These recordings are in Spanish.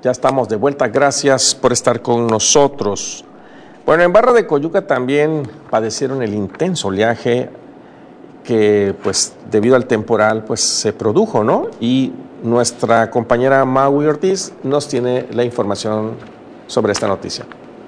Ya estamos de vuelta, gracias por estar con nosotros. Bueno, en Barra de Coyuca también padecieron el intenso oleaje que, pues, debido al temporal, pues, se produjo, ¿no? Y nuestra compañera Maui Ortiz nos tiene la información sobre esta noticia.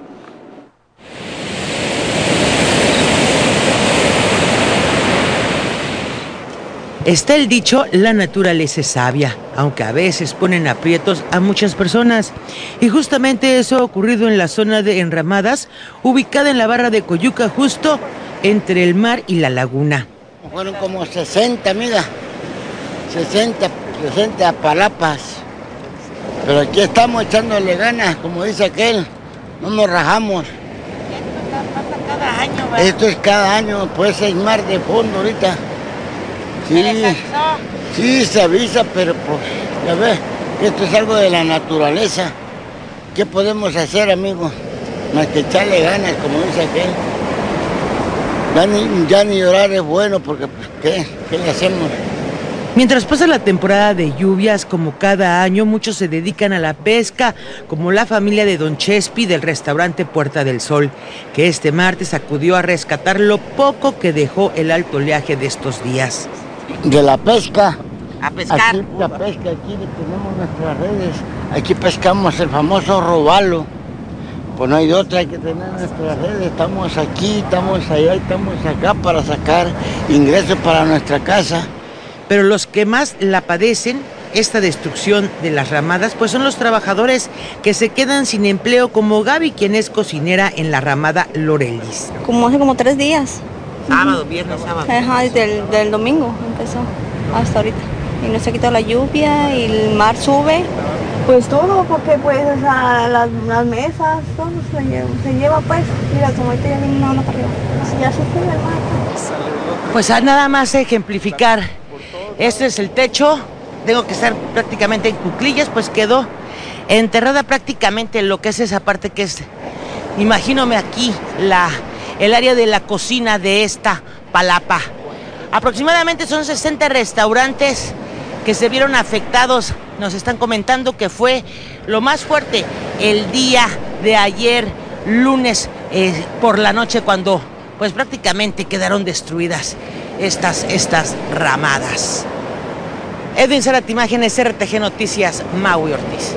Está el dicho, la naturaleza es sabia, aunque a veces ponen aprietos a muchas personas. Y justamente eso ha ocurrido en la zona de Enramadas, ubicada en la Barra de Coyuca, justo entre el mar y la laguna. Fueron como 60, mira, 60 palapas. Pero aquí estamos echándole ganas, como dice aquel, no nos rajamos. Esto pasa cada año, ¿verdad? Esto es cada año, pues hay mar de fondo ahorita. Sí, sí se avisa, pero pues, ya ves, esto es algo de la naturaleza. ¿Qué podemos hacer, amigo? Más que echarle ganas, como dice aquel. Ya ni llorar es bueno, porque pues, ¿qué le hacemos? Mientras pasa la temporada de lluvias, como cada año, muchos se dedican a la pesca, como la familia de Don Chespi del restaurante Puerta del Sol, que este martes acudió a rescatar lo poco que dejó el alto oleaje de estos días. De la pesca. A pescar. Aquí, la pesca, aquí tenemos nuestras redes. Aquí pescamos el famoso robalo. Pues no hay de otra, hay que tener nuestras redes. Estamos aquí, estamos allá, estamos acá para sacar ingresos para nuestra casa. Pero los que más la padecen, esta destrucción de las ramadas, pues son los trabajadores que se quedan sin empleo, como Gaby, quien es cocinera en la ramada Lorelis. Como hace 3 días. Sábado, viernes, sábado. Ajá, desde el domingo empezó hasta ahorita. Y no se ha quitado la lluvia y el mar sube. Pues todo, porque pues las mesas, todo se lleva pues. Mira, como ahorita ya viene una para arriba. Ya se sube el mar. Pues a nada más ejemplificar, este es el techo, tengo que estar prácticamente en cuclillas, pues quedó enterrada prácticamente lo que es esa parte que es, imagínome aquí, el área de la cocina de esta palapa. Aproximadamente son 60 restaurantes que se vieron afectados. Nos están comentando que fue lo más fuerte el día de ayer, lunes, por la noche, cuando pues prácticamente quedaron destruidas estas ramadas. Edwin Zárate, imágenes, RTG Noticias, Maui Ortiz.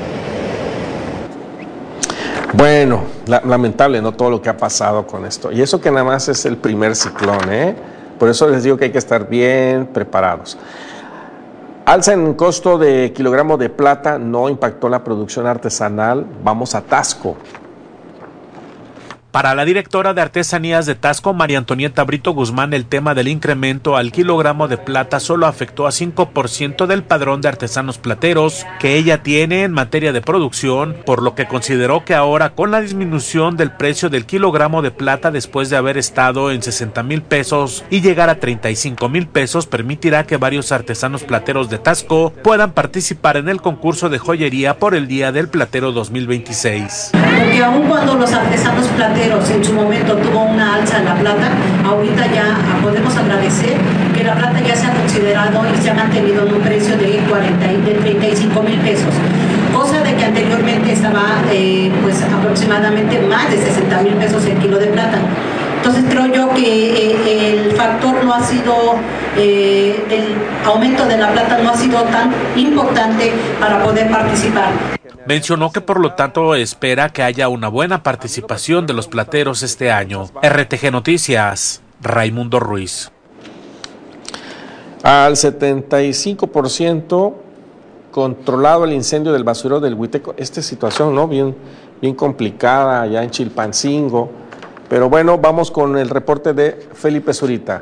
Bueno, lamentable, ¿no? Todo lo que ha pasado con esto. Y eso que nada más es el primer ciclón, ¿eh? Por eso les digo que hay que estar bien preparados. Alza en costo de kilogramo de plata, no impactó la producción artesanal. Vamos a Taxco. Para la directora de Artesanías de Taxco, María Antonieta Brito Guzmán, el tema del incremento al kilogramo de plata solo afectó a 5% del padrón de artesanos plateros que ella tiene en materia de producción, por lo que consideró que ahora, con la disminución del precio del kilogramo de plata después de haber estado en 60,000 pesos y llegar a 35,000 pesos, permitirá que varios artesanos plateros de Taxco puedan participar en el concurso de joyería por el Día del Platero 2026. Porque aun cuando los artesanos plateros en su momento tuvo una alza en la plata, ahorita ya podemos agradecer que la plata ya se ha considerado y se ha mantenido en un precio de 35,000 pesos, cosa de que anteriormente estaba pues aproximadamente más de 60,000 pesos el kilo de plata. Entonces creo yo que el factor no ha sido, el aumento de la plata no ha sido tan importante para poder participar. Mencionó que por lo tanto espera que haya una buena participación de los plateros este año. RTG Noticias, Raimundo Ruiz. Al 75% controlado el incendio del basurero del Huiteco. Esta situación, ¿no? Bien complicada allá en Chilpancingo. Pero bueno, vamos con el reporte de Felipe Zurita.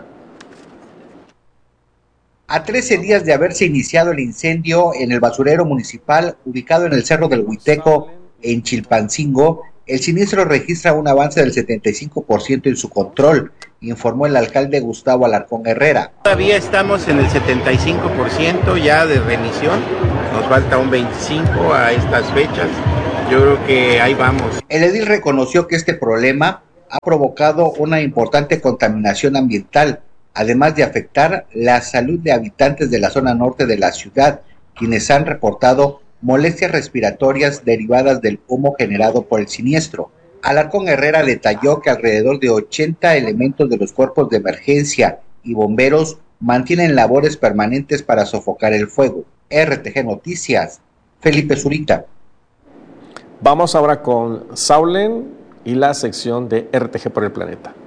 A 13 días de haberse iniciado el incendio en el basurero municipal ubicado en el Cerro del Huiteco, en Chilpancingo, el siniestro registra un avance del 75% en su control, informó el alcalde Gustavo Alarcón Herrera. Todavía estamos en el 75% ya de remisión, nos falta un 25% a estas fechas, yo creo que ahí vamos. El edil reconoció que este problema ha provocado una importante contaminación ambiental, además de afectar la salud de habitantes de la zona norte de la ciudad, quienes han reportado molestias respiratorias derivadas del humo generado por el siniestro. Alarcón Herrera detalló que alrededor de 80 elementos de los cuerpos de emergencia y bomberos mantienen labores permanentes para sofocar el fuego. RTG Noticias, Felipe Zurita. Vamos ahora con Saulen y la sección de RTG por el Planeta.